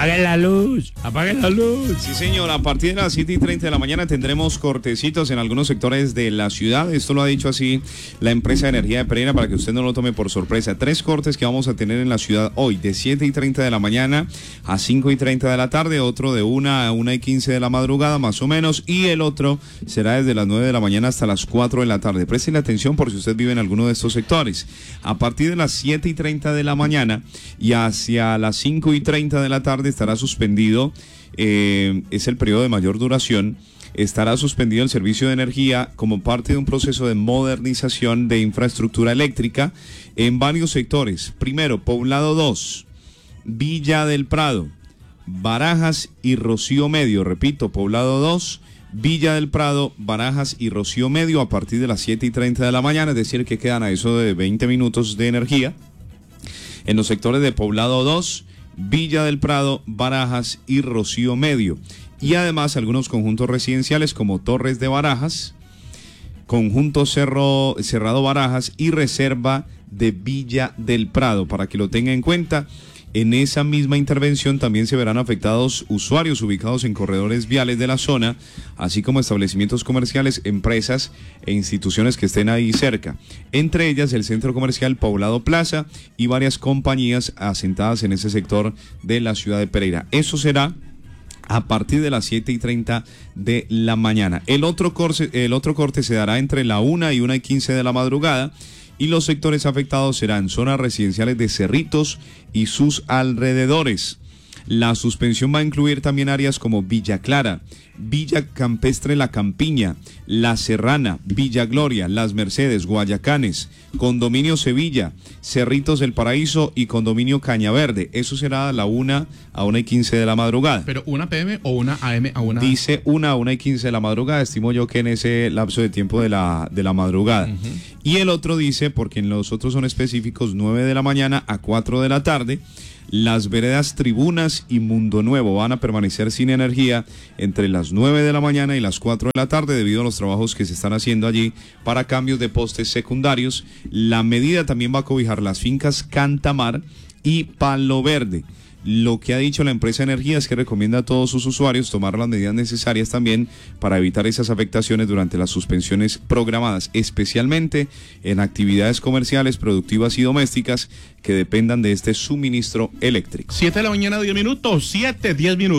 apaguen la luz, apaguen la luz. Sí, señor, a partir de las 7:30 de la mañana tendremos cortecitos en algunos sectores de la ciudad. Esto lo ha dicho así la empresa de energía de Pereira para que usted no lo tome por sorpresa. 3 cortes que vamos a tener en la ciudad hoy, de 7:30 de la mañana a 5:30 de la tarde, otro de 1 a 1:15 de la madrugada más o menos, y el otro será desde las 9 de la mañana hasta las 4 de la tarde. Presten atención por si usted vive en alguno de estos sectores. A partir de las 7:30 de la mañana y hacia las 5:30 de la tarde estará suspendido, es el periodo de mayor duración, estará suspendido el servicio de energía como parte de un proceso de modernización de infraestructura eléctrica en varios sectores. Primero, Poblado 2, Villa del Prado, Barajas y Rocío Medio. Repito, Poblado 2, Villa del Prado, Barajas y Rocío Medio a partir de las 7:30 de la mañana, es decir, que quedan a eso de 20 minutos de energía en los sectores de Poblado 2, Villa del Prado, Barajas y Rocío Medio. Y además algunos conjuntos residenciales como Torres de Barajas, Conjunto Cerrado Barajas y Reserva de Villa del Prado, para que lo tenga en cuenta. En esa misma intervención también se verán afectados usuarios ubicados en corredores viales de la zona, así como establecimientos comerciales, empresas e instituciones que estén ahí cerca. Entre ellas el Centro Comercial Poblado Plaza y varias compañías asentadas en ese sector de la ciudad de Pereira. Eso será a partir de las 7:30 de la mañana. El otro corte se dará entre la 1 y 1:15 de la madrugada. Y los sectores afectados serán zonas residenciales de Cerritos y sus alrededores. La suspensión va a incluir también áreas como Villa Clara, Villa Campestre La Campiña, La Serrana, Villa Gloria, Las Mercedes, Guayacanes, Condominio Sevilla, Cerritos del Paraíso y Condominio Cañaverde. Eso será a la 1 a 1:15 de la madrugada. ¿Pero 1 p.m. o 1 a.m. a 1? Dice 1 a 1:15 de la madrugada, estimo yo que en ese lapso de tiempo de la madrugada. Y el otro dice, porque en los otros son específicos, 9 de la mañana a 4 de la tarde. Las veredas Tribunas y Mundo Nuevo van a permanecer sin energía entre las 9 de la mañana y las 4 de la tarde debido a los trabajos que se están haciendo allí para cambios de postes secundarios. La medida también va a cobijar las fincas Cantamar y Palo Verde. Lo que ha dicho la empresa de energía es que recomienda a todos sus usuarios tomar las medidas necesarias también para evitar esas afectaciones durante las suspensiones programadas, especialmente en actividades comerciales, productivas y domésticas que dependan de este suministro eléctrico. 7 de la mañana, 10 minutos, 7, 10 minutos.